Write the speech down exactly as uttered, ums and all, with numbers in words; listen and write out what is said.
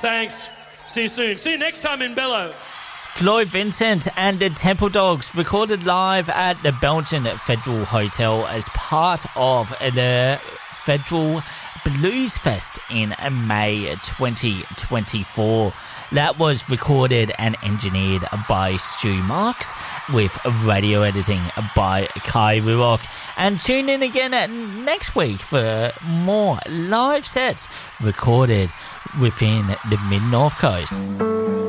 Thanks. See you soon. See you next time in Bello. Floyd Vincent and the Temple Dogs recorded live at the Belgian Federal Hotel as part of the Federal Blues Fest in May twenty twenty-four. That was recorded and engineered by Stu Marks with radio editing by Kai Rurock. And tune in again next week for more live sets recorded within the Mid-North Coast.